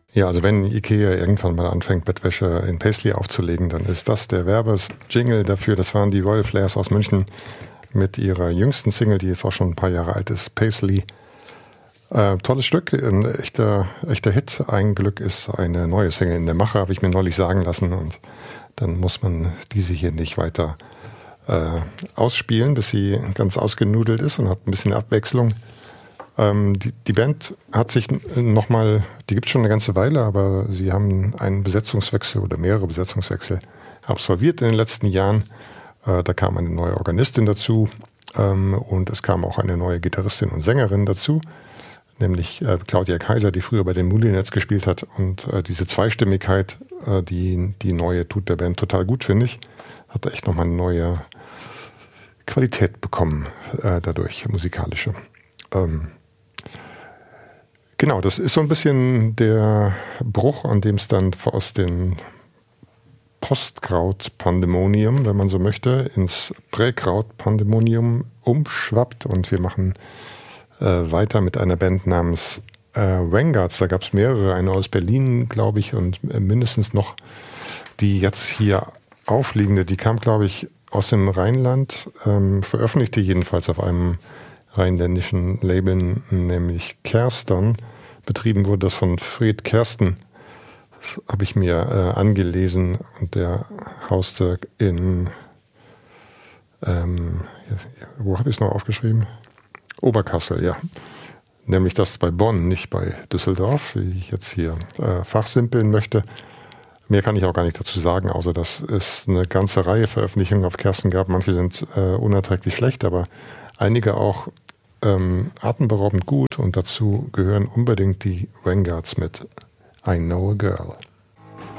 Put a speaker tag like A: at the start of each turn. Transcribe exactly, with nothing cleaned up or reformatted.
A: Ja, also wenn Ikea irgendwann mal anfängt, Bettwäsche in Paisley aufzulegen, dann ist das der Werbejingle dafür. Das waren die Royal Flares aus München mit ihrer jüngsten Single, die jetzt auch schon ein paar Jahre alt ist, Paisley. Äh, tolles Stück, ein echter, echter Hit. Ein Glück ist eine neue Single in der Mache, habe ich mir neulich sagen lassen. Und dann muss man diese hier nicht weiter äh, ausspielen, bis sie ganz ausgenudelt ist und hat ein bisschen Abwechslung. Ähm, die, die Band hat sich nochmal, die gibt es schon eine ganze Weile, aber sie haben einen Besetzungswechsel oder mehrere Besetzungswechsel absolviert in den letzten Jahren. Äh, da kam eine neue Organistin dazu ähm, und es kam auch eine neue Gitarristin und Sängerin dazu, nämlich äh, Claudia Kaiser, die früher bei den Moulinets gespielt hat. Und äh, diese Zweistimmigkeit, äh, die die neue tut der Band total gut, finde ich. Hat echt nochmal eine neue Qualität bekommen äh, dadurch, musikalische. Ähm, Genau, das ist so ein bisschen der Bruch, an dem es dann aus dem Postkraut-Pandemonium, wenn man so möchte, ins Präkraut-Pandemonium umschwappt. Und wir machen äh, weiter mit einer Band namens äh, Vanguards. Da gab es mehrere, eine aus Berlin, glaube ich, und äh, mindestens noch die jetzt hier aufliegende. Die kam, glaube ich, aus dem Rheinland, ähm, veröffentlichte jedenfalls auf einem rheinländischen Label, nämlich Kerston. Betrieben wurde das von Fred Kersten. Das habe ich mir äh, angelesen und der hauste in, ähm, wo habe ich es noch aufgeschrieben? Oberkassel, ja. Nämlich das bei Bonn, nicht bei Düsseldorf, wie ich jetzt hier äh, fachsimpeln möchte. Mehr kann ich auch gar nicht dazu sagen, außer dass es eine ganze Reihe Veröffentlichungen auf Kersten gab. Manche sind äh, unerträglich schlecht, aber einige auch ähm, atemberaubend gut. Und dazu gehören unbedingt die Vanguards mit I Know a Girl.